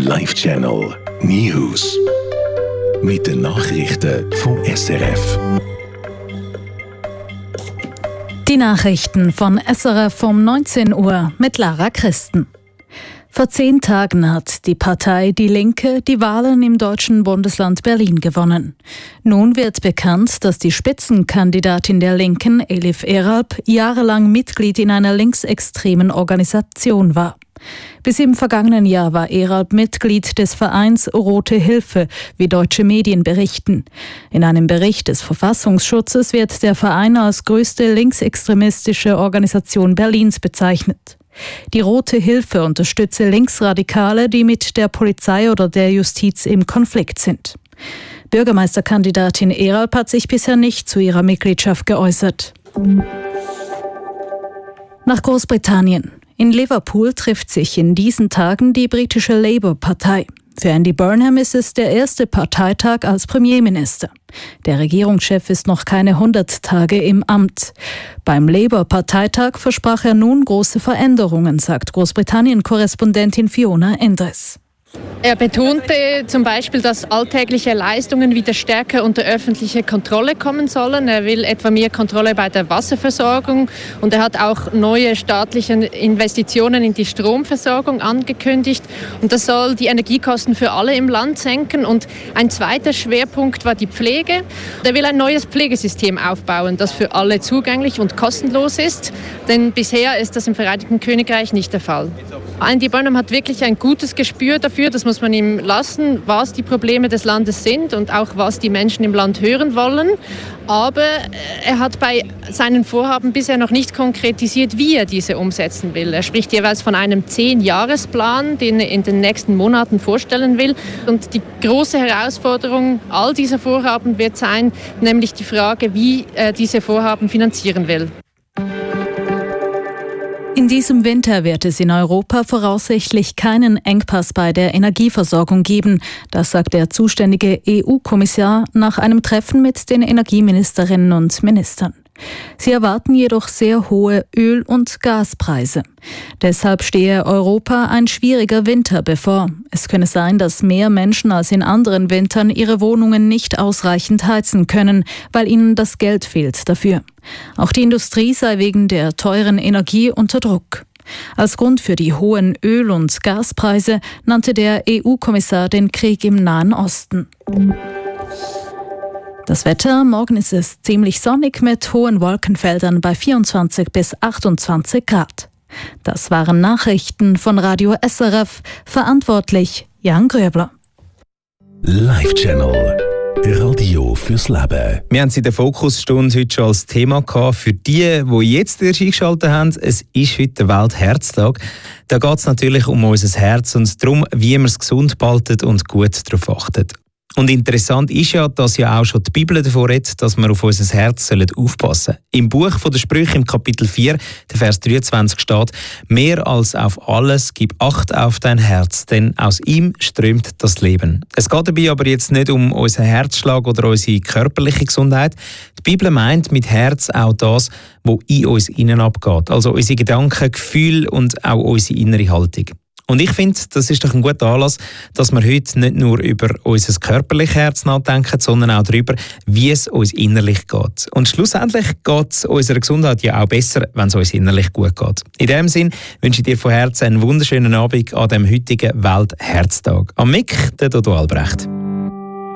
Live Channel News. Mit den Nachrichten vom SRF. Die Nachrichten von SRF um 19 Uhr mit Lara Christen. Vor 10 Tagen hat die Partei Die Linke die Wahlen im deutschen Bundesland Berlin gewonnen. Nun wird bekannt, dass die Spitzenkandidatin der Linken, Elif Eralp, jahrelang Mitglied in einer linksextremen Organisation war. Bis im vergangenen Jahr war Eralp Mitglied des Vereins Rote Hilfe, wie deutsche Medien berichten. In einem Bericht des Verfassungsschutzes wird der Verein als größte linksextremistische Organisation Berlins bezeichnet. Die Rote Hilfe unterstütze Linksradikale, die mit der Polizei oder der Justiz im Konflikt sind. Bürgermeisterkandidatin Eralp hat sich bisher nicht zu ihrer Mitgliedschaft geäußert. Nach Großbritannien. In Liverpool trifft sich in diesen Tagen die britische Labour-Partei. Für Andy Burnham ist es der erste Parteitag als Premierminister. Der Regierungschef ist noch keine 100 Tage im Amt. Beim Labour-Parteitag versprach er nun große Veränderungen, sagt Großbritannien-Korrespondentin Fiona Endres. Er betonte zum Beispiel, dass alltägliche Leistungen wieder stärker unter öffentliche Kontrolle kommen sollen. Er will etwa mehr Kontrolle bei der Wasserversorgung und er hat auch neue staatliche Investitionen in die Stromversorgung angekündigt. Und das soll die Energiekosten für alle im Land senken. Und ein zweiter Schwerpunkt war die Pflege. Er will ein neues Pflegesystem aufbauen, das für alle zugänglich und kostenlos ist. Denn bisher ist das im Vereinigten Königreich nicht der Fall. Andy Burnham hat wirklich ein gutes Gespür dafür, das muss man ihm lassen, was die Probleme des Landes sind und auch was die Menschen im Land hören wollen. Aber er hat bei seinen Vorhaben bisher noch nicht konkretisiert, wie er diese umsetzen will. Er spricht jeweils von einem 10-Jahresplan, den er in den nächsten Monaten vorstellen will. Und die große Herausforderung all dieser Vorhaben wird sein, nämlich die Frage, wie er diese Vorhaben finanzieren will. In diesem Winter wird es in Europa voraussichtlich keinen Engpass bei der Energieversorgung geben. Das sagt der zuständige EU-Kommissar nach einem Treffen mit den Energieministerinnen und Ministern. Sie erwarten jedoch sehr hohe Öl- und Gaspreise. Deshalb stehe Europa ein schwieriger Winter bevor. Es könne sein, dass mehr Menschen als in anderen Wintern ihre Wohnungen nicht ausreichend heizen können, weil ihnen das Geld fehlt dafür. Auch die Industrie sei wegen der teuren Energie unter Druck. Als Grund für die hohen Öl- und Gaspreise nannte der EU-Kommissar den Krieg im Nahen Osten. Das Wetter, morgen ist es ziemlich sonnig mit hohen Wolkenfeldern bei 24 bis 28 Grad. Das waren Nachrichten von Radio SRF, verantwortlich Jan Gröbler. Live Channel. Radio fürs Leben. Wir haben es in der Fokusstunde heute schon als Thema gehabt. Für die jetzt erst eingeschaltet haben, es ist heute der Weltherztag. Da geht es natürlich um unser Herz und darum, wie man es gesund behalten und gut darauf achtet. Und interessant ist ja, dass ja auch schon die Bibel davon redet, dass wir auf unser Herz aufpassen sollen. Im Buch von der Sprüche, im Kapitel 4, der Vers 23 steht: Mehr als auf alles gib Acht auf dein Herz, denn aus ihm strömt das Leben. Es geht dabei aber jetzt nicht um unseren Herzschlag oder unsere körperliche Gesundheit. Die Bibel meint mit Herz auch das, was in uns innen abgeht. Also unsere Gedanken, Gefühle und auch unsere innere Haltung. Und ich finde, das ist doch ein guter Anlass, dass wir heute nicht nur über unser körperliches Herz nachdenken, sondern auch darüber, wie es uns innerlich geht. Und schlussendlich geht es unserer Gesundheit ja auch besser, wenn es uns innerlich gut geht. In diesem Sinn wünsche ich dir von Herzen einen wunderschönen Abend an dem heutigen Weltherztag. Am Mic, der Dodo Albrecht.